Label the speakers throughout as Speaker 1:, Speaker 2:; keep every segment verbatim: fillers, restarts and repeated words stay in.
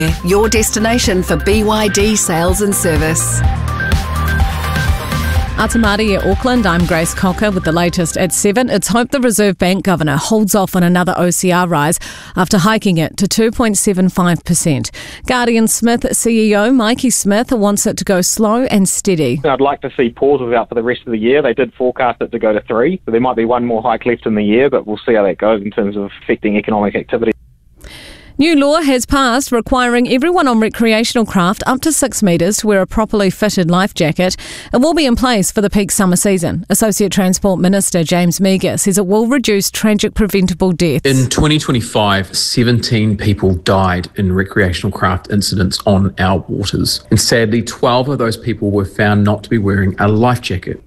Speaker 1: Your destination for B Y D sales and service.
Speaker 2: Atamari at Auckland, I'm Grace Cocker with the latest at seven. It's hoped the Reserve Bank Governor holds off on another O C R rise after hiking it to two point seven five percent. Guardian Smith C E O Mikey Smith wants it to go slow and steady.
Speaker 3: I'd like to see pauses out for the rest of the year. They did forecast it to go to three, so there might be one more hike left in the year, but we'll see how that goes in terms of affecting economic activity.
Speaker 2: New law has passed requiring everyone on recreational craft up to six metres to wear a properly fitted life jacket. It will be in place for the peak summer season. Associate Transport Minister James Meagher says it will reduce tragic preventable deaths.
Speaker 4: In twenty twenty-five, seventeen people died in recreational craft incidents on our waters. And sadly, twelve of those people were found not to be wearing a life jacket.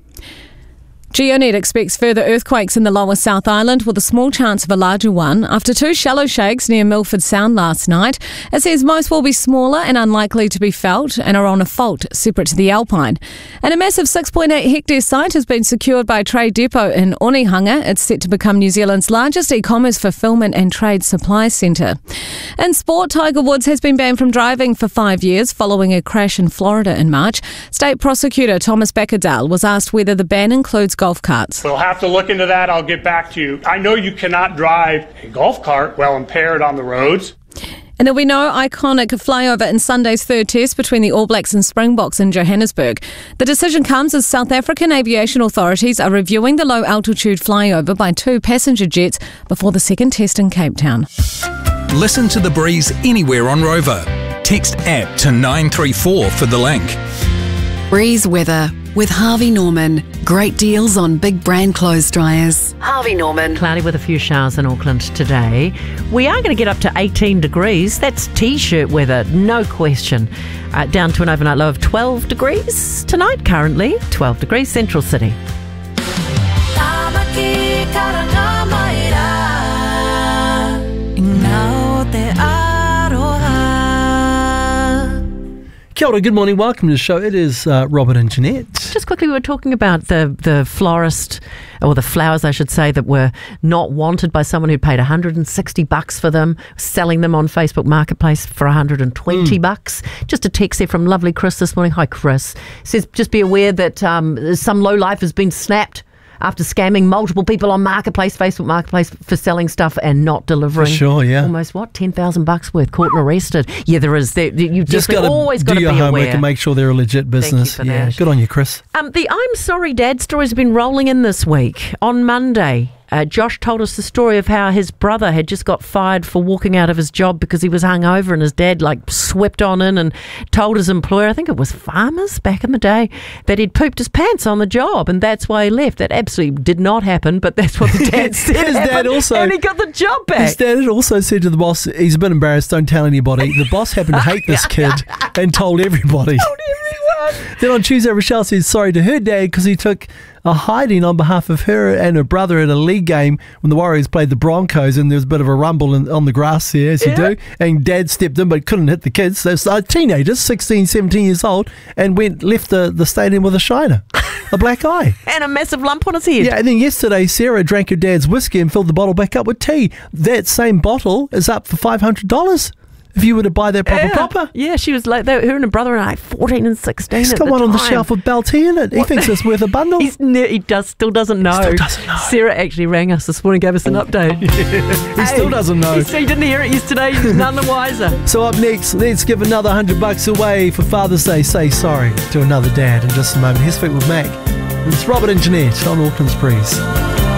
Speaker 2: GeoNet expects further earthquakes in the lower South Island with a small chance of a larger one after two shallow shakes near Milford Sound last night. It says most will be smaller and unlikely to be felt and are on a fault separate to the Alpine. And a massive six point eight hectare site has been secured by Trade Depot in Onehunga. It's set to become New Zealand's largest e-commerce fulfilment and trade supply centre. In sport, Tiger Woods has been banned from driving for five years following a crash in Florida in March. State prosecutor Thomas Beckedale was asked whether the ban includes golf carts.
Speaker 5: We'll have to look into that. I'll get back to you. I know you cannot drive a golf cart while impaired on the roads.
Speaker 2: And there'll be no iconic flyover in Sunday's third test between the All Blacks and Springboks in Johannesburg. The decision comes as South African aviation authorities are reviewing the low-altitude flyover by two passenger jets before the second test in Cape Town.
Speaker 6: Listen to The Breeze anywhere on Rover. Text app to nine three four for the link.
Speaker 1: Breeze weather with Harvey Norman. Great deals on big brand clothes dryers. Harvey Norman.
Speaker 7: Cloudy with a few showers in Auckland today. We are going to get up to eighteen degrees. That's T-shirt weather, no question. Uh, down to an overnight low of twelve degrees tonight, currently twelve degrees Central City.
Speaker 8: Kia ora, good morning, welcome to the show. It is uh, Robert and Jeanette.
Speaker 7: Just quickly, we were talking about the, the florist, or the flowers, I should say, that were not wanted by someone who paid one hundred sixty bucks for them, selling them on Facebook Marketplace for one hundred twenty mm. bucks. Just a text here from lovely Chris this morning. Hi, Chris. Says, just be aware that um, some low life has been snapped after scamming multiple people on Marketplace, Facebook Marketplace, for selling stuff and not delivering.
Speaker 8: For sure, yeah.
Speaker 7: Almost, what, ten thousand bucks worth, caught and arrested. Yeah, there is. There, you've just gotta always got to be aware.
Speaker 8: Do your homework and make sure they're a legit business.
Speaker 7: Thank you for
Speaker 8: yeah,
Speaker 7: that.
Speaker 8: Good on you, Chris.
Speaker 7: Um, the I'm Sorry Dad stories have been rolling in this week. On Monday, uh, Josh told us the story of how his brother had just got fired for walking out of his job because he was hungover, and his dad like swept on in and told his employer, I think it was Farmers back in the day, that he'd pooped his pants on the job and that's why he left. That absolutely did not happen, but that's what the dad said.
Speaker 8: His dad also,
Speaker 7: and he got the job back.
Speaker 8: His dad had also said to the boss, he's a bit embarrassed, don't tell anybody. The boss happened to hate this kid and told everybody.
Speaker 7: Told everyone.
Speaker 8: Then on Tuesday, Rochelle said sorry to her dad because he took a hiding on behalf of her and her brother at a league game when the Warriors played the Broncos, and there was a bit of a rumble in, on the grass there, as yeah. you do, and Dad stepped in but couldn't hit the kids. They were teenagers, sixteen, seventeen years old, and went left the, the stadium with a shiner, a black eye.
Speaker 7: And a massive lump on his head.
Speaker 8: Yeah, and then yesterday, Sarah drank her dad's whiskey and filled the bottle back up with tea. That same bottle is up for five hundred dollars. If you were to buy that proper
Speaker 7: yeah.
Speaker 8: proper.
Speaker 7: Yeah, she was like, they, her and her brother are like fourteen and sixteen.
Speaker 8: He's
Speaker 7: at
Speaker 8: got
Speaker 7: the
Speaker 8: one
Speaker 7: time.
Speaker 8: on the shelf with Bell tea in it. He what? thinks it's worth a bundle.
Speaker 7: He's ne- he does still doesn't know.
Speaker 8: Still doesn't know.
Speaker 7: Sarah actually rang us this morning, gave us an update.
Speaker 8: Yeah, he hey, still doesn't know.
Speaker 7: He, he didn't hear it yesterday. He's none the wiser.
Speaker 8: So up next, let's give another hundred bucks away for Father's Day. Say sorry to another dad in just a moment. Here's Fleetwood Mac. It's Robert and Jeanette on Auckland's Breeze.